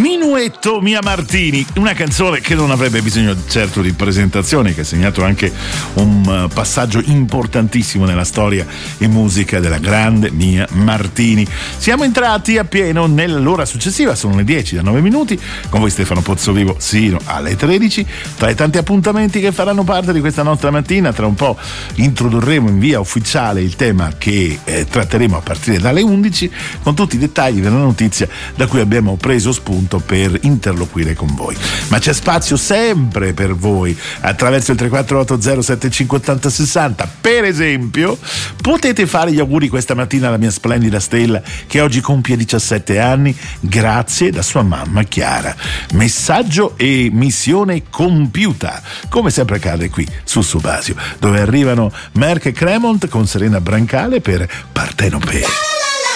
Minuetto Mia Martini, una canzone che non avrebbe bisogno certo di presentazione, che ha segnato anche un passaggio importantissimo nella storia e musica della grande Mia Martini. Siamo entrati a pieno nell'ora successiva, sono le 10 da 9 minuti, con voi Stefano Pozzovivo sino alle 13. Tra i tanti appuntamenti che faranno parte di questa nostra mattina, tra un po' introdurremo in via ufficiale il tema che tratteremo a partire dalle 11, con tutti i dettagli della notizia da cui abbiamo preso spunto per interloquire con voi. Ma c'è spazio sempre per voi attraverso il 348-0758060. Per esempio, potete fare gli auguri questa mattina alla mia splendida Stella, che oggi compie 17 anni, grazie da sua mamma Chiara. Messaggio e missione compiuta, come sempre accade qui su Subasio, dove arrivano Merck e Cremont con Serena Brancale per Partenope.